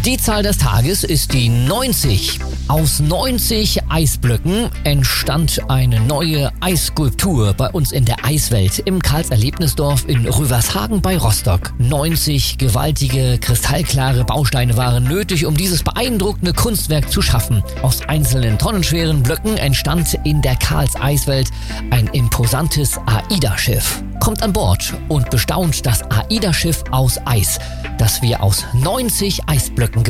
Die Zahl des Tages ist die 90. Aus 90 Eisblöcken entstand eine neue Eisskulptur bei uns in der Eiswelt im Karls-Erlebnisdorf in Rüvershagen bei Rostock. 90 gewaltige, kristallklare Bausteine waren nötig, um dieses beeindruckende Kunstwerk zu schaffen. Aus einzelnen tonnenschweren Blöcken entstand in der Karls-Eiswelt ein imposantes AIDA-Schiff. Kommt an Bord und bestaunt das AIDA-Schiff aus Eis, das wir aus 90 Eisblöcken